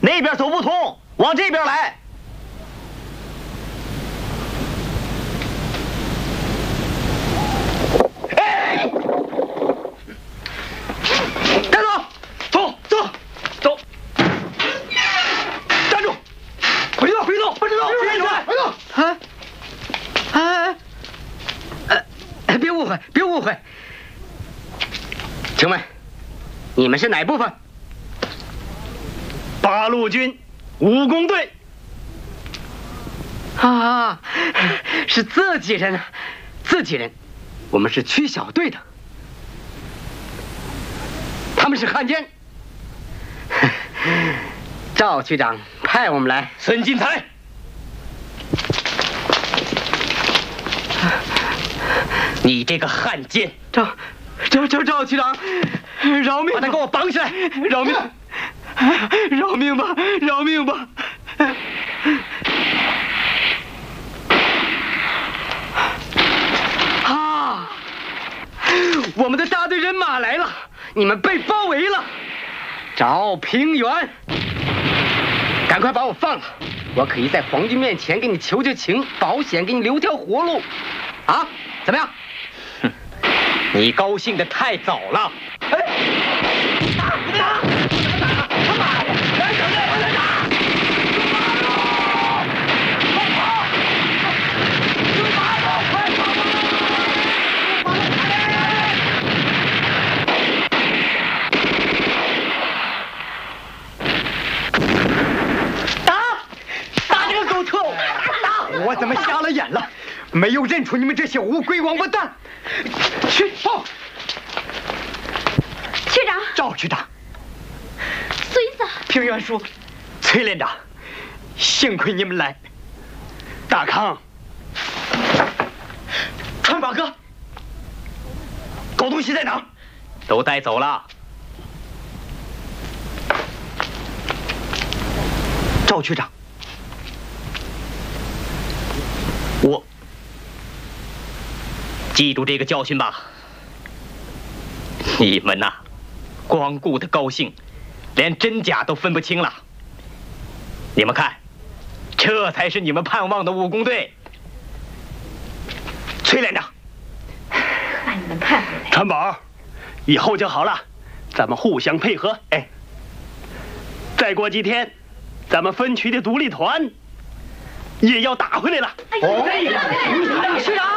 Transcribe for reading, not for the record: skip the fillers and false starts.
那边走不通，往这边来。哎，站住！走！站住！回头！别误会！请问，你们是哪部分？8路军武工队。啊，是自己人啊，自己人。我们是区小队的，他们是汉奸。赵区长派我们来。孙金才。你这个汉奸！赵区长，饶命！把他给我绑起来！饶命吧！啊！我们的大队人马来了，你们被包围了。赵平原，赶快把我放了！我可以在皇军面前给你求情，保险给你留条活路。啊，怎么样？你高兴得太早了。打这个狗臭！我怎么瞎了眼了？没有认出你们这些乌龟王八蛋！去报！ 区长， 赵区长， 孙子， 平原叔，崔连长，幸亏你们来。大康，川宝哥，狗东西在哪儿？都带走了。赵区长，我记住这个教训吧。你们呐，光顾得高兴，连真假都分不清了。你们看，这才是你们盼望的武工队。崔连长， 把你们看回来。 川宝，以后就好了，咱们互相配合。哎，再过几天，咱们分区的独立团也要打回来了。 哎呀，区长。